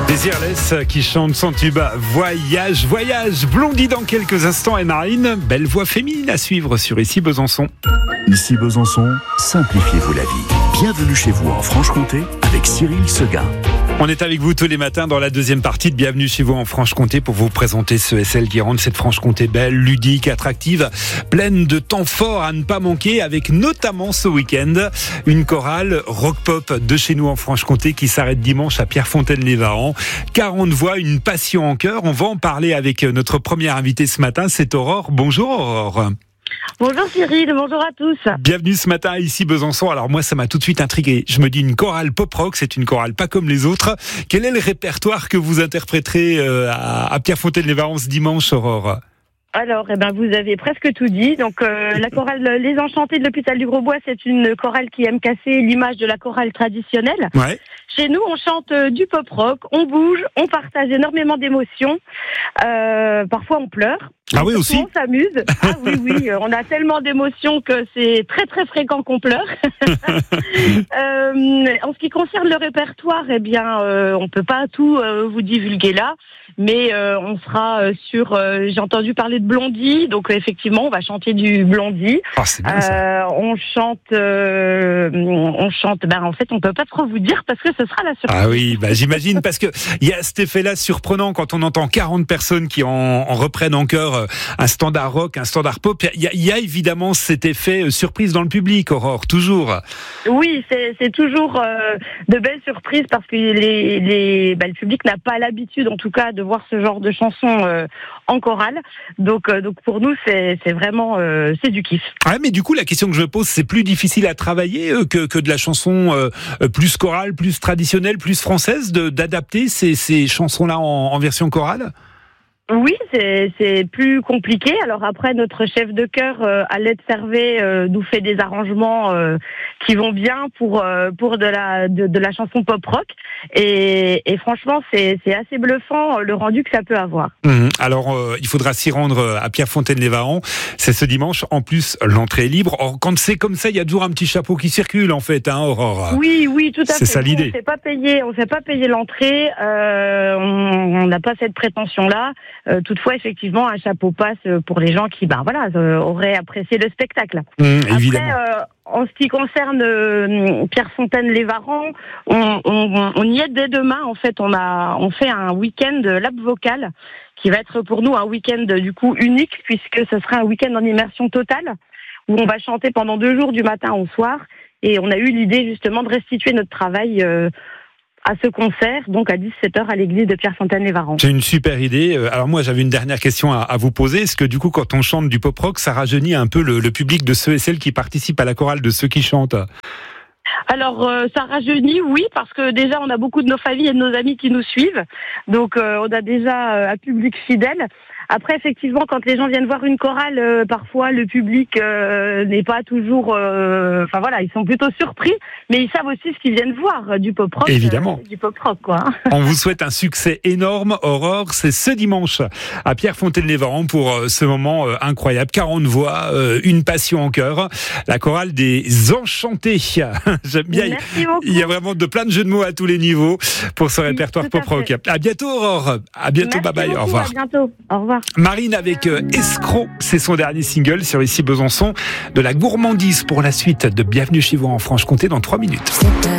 Désirless qui chante son tube Voyage, Voyage. Blondie dans quelques instants et Marine, belle voix féminine à suivre sur Ici Besançon. Ici Besançon, simplifiez-vous la vie. Bienvenue chez vous en Franche-Comté avec Cyril Seguin. On est avec vous tous les matins dans la deuxième partie de Bienvenue chez vous en Franche-Comté pour vous présenter ce SL qui rend cette Franche-Comté belle, ludique, attractive, pleine de temps forts à ne pas manquer, avec notamment ce week-end une chorale rock-pop de chez nous en Franche-Comté qui s'arrête dimanche à Pierrefontaine-les-Varans. 40 voix, une passion en cœur. On va en parler avec notre première invitée ce matin, c'est Aurore. Bonjour Aurore. Bonjour Cyril, bonjour à tous. Bienvenue ce matin à Ici Besançon. Alors moi, ça m'a tout de suite intrigué. Je me dis une chorale pop-rock, c'est une chorale pas comme les autres. Quel est le répertoire que vous interpréterez à Pierrefontaine-les-Varans ce dimanche, Aurore ? Alors, vous avez presque tout dit. Donc, la chorale Les Enchantés de l'Hôpital du Grosbois, c'est une chorale qui aime casser l'image de la chorale traditionnelle. Ouais. Chez nous, on chante du pop-rock, on bouge, on partage énormément d'émotions. Parfois, on pleure. Ah oui, aussi. On s'amuse. Ah oui, on a tellement d'émotions que c'est très très fréquent qu'on pleure. En ce qui concerne le répertoire, on peut pas tout vous divulguer là, mais on sera sur. J'ai entendu parler de Blondie, donc effectivement, on va chanter du Blondie. Ah, c'est bien ça. On chante. En fait, on peut pas trop vous dire parce que ce sera la surprise. Ah oui, j'imagine parce que il y a cet effet-là surprenant quand on entend 40 personnes qui en reprennent en chœur un standard rock, un standard pop. Il y a évidemment cet effet surprise dans le public, Aurore, toujours. Oui, c'est toujours de belles surprises parce que le public n'a pas l'habitude, en tout cas, de voir ce genre de chansons en chorale. Donc pour nous, c'est vraiment c'est du kiff. Ah, mais du coup, la question que je me pose, c'est plus difficile à travailler que de la chanson plus chorale, plus traditionnelle, plus française, d'adapter ces chansons-là en version chorale ? Oui, c'est plus compliqué. Alors après, notre chef de chœur, Alette Servet, nous fait des arrangements qui vont bien pour de la chanson pop rock. Et franchement, c'est assez bluffant le rendu que ça peut avoir. Alors, il faudra s'y rendre à Pierrefontaine-les-Varans. C'est ce dimanche. En plus, l'entrée est libre. Or, quand c'est comme ça, il y a toujours un petit chapeau qui circule, en fait, Aurore. Oui, tout à fait. C'est ça l'idée. On ne fait pas payer l'entrée. On n'a pas cette prétention-là. Toutefois, effectivement, un chapeau passe pour les gens qui, auraient apprécié le spectacle. Évidemment. Après, en ce qui concerne Pierrefontaine-les-Varans, on y est dès demain. En fait, on fait un week-end lap vocal qui va être pour nous un week-end du coup unique puisque ce sera un week-end en immersion totale où on va chanter pendant 2 jours du matin au soir. Et on a eu l'idée justement de restituer notre travail à ce concert, donc à 17h à l'église de Pierrefontaine-les-Varans. C'est une super idée. Alors moi, j'avais une dernière question à vous poser. Est-ce que du coup, quand on chante du pop-rock, ça rajeunit un peu le public de ceux et celles qui participent à la chorale, de ceux qui chantent ? Alors, ça rajeunit, oui, parce que déjà, on a beaucoup de nos familles et de nos amis qui nous suivent. Donc, on a déjà un public fidèle. Après, effectivement, quand les gens viennent voir une chorale, parfois le public n'est pas toujours... ils sont plutôt surpris, mais ils savent aussi ce qu'ils viennent voir du pop-rock. Évidemment. Du pop-rock, quoi. On vous souhaite un succès énorme, Aurore. C'est ce dimanche à Pierrefontaine-les-Varans pour ce moment incroyable. 40 voix, une passion en cœur. La chorale des Enchantés. J'aime bien. Merci beaucoup. Il y a vraiment plein de jeux de mots à tous les niveaux pour ce répertoire pop-rock. À bientôt, Aurore. À bientôt, bye bye. Au revoir. À bientôt. Au revoir. Marine avec Escroc, c'est son dernier single sur Ici Besançon. De la gourmandise pour la suite de Bienvenue chez vous en Franche-Comté dans 3 minutes.